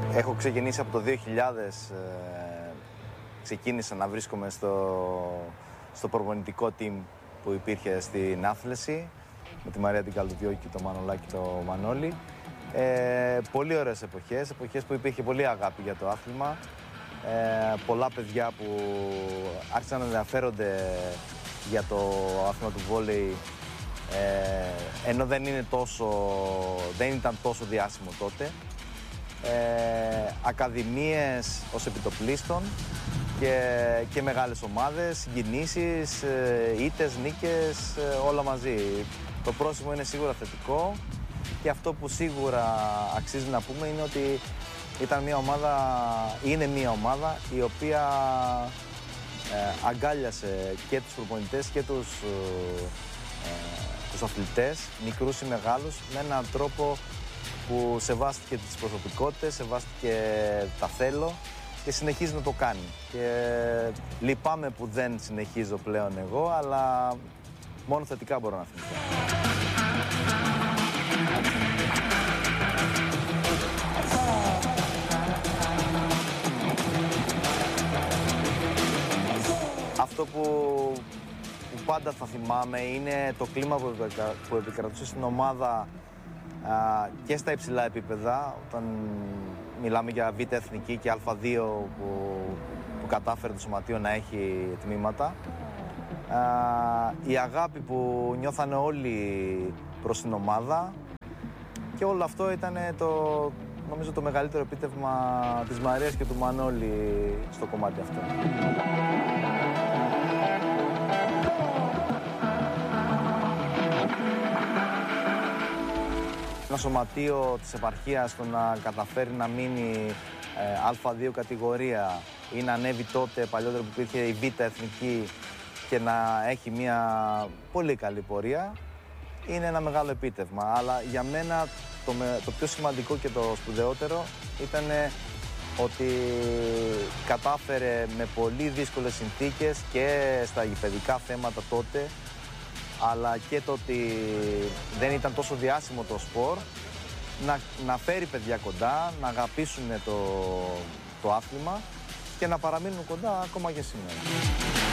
Έχω ξεκινήσει από το 2000, ξεκίνησα να βρίσκομαι στο προπονητικό team που υπήρχε στην άθληση με τη Μαρία την Καλουδιώκη, το Μανολάκη, το Μανώλη. Πολύ ωραίες εποχές που υπήρχε πολύ αγάπη για το άθλημα. Πολλά παιδιά που άρχισαν να ενδιαφέρονται για το άθλημα του βόλεϊ, ενώ δεν ήταν τόσο διάσημο τότε. Ακαδημίες ως επιτοπλίστων και μεγάλες ομάδες, συγκινήσεις, ήττες, νίκες, όλα μαζί. Το πρόσημο είναι σίγουρα θετικό και αυτό που σίγουρα αξίζει να πούμε είναι ότι είναι μια ομάδα η οποία αγκάλιασε και τους προπονητές και τους αθλητές, μικρούς ή μεγάλους, με έναν τρόπο που σεβάστηκε τις προσωπικότητες, σεβάστηκε τα θέλω και συνεχίζει να το κάνει. Και λυπάμαι που δεν συνεχίζω πλέον εγώ, αλλά μόνο θετικά μπορώ να θυμηθώ. Αυτό που πάντα θα θυμάμαι είναι το κλίμα που επικρατούσε στην ομάδα και στα υψηλά επίπεδα, όταν μιλάμε για Β' Εθνική και Α2 που κατάφερε το σωματείο να έχει τμήματα. Η αγάπη που νιώθανε όλοι προς την ομάδα και όλο αυτό ήταν νομίζω το μεγαλύτερο επίτευγμα της Μαρίας και του Μανώλη στο κομμάτι αυτό. Ένα σωματείο της επαρχίας το να καταφέρει να μείνει Α2 κατηγορία ή να ανέβει τότε παλιότερα που υπήρχε η Β' Εθνική και να έχει μια πολύ καλή πορεία είναι ένα μεγάλο επίτευγμα. Αλλά για μένα το πιο σημαντικό και το σπουδαιότερο ήταν ότι κατάφερε με πολύ δύσκολες συνθήκες και στα γηπεδικά θέματα τότε, αλλά και το ότι δεν ήταν τόσο διάσημο το σπορ, να φέρει παιδιά κοντά, να αγαπήσουν το άθλημα και να παραμείνουν κοντά ακόμα και σήμερα.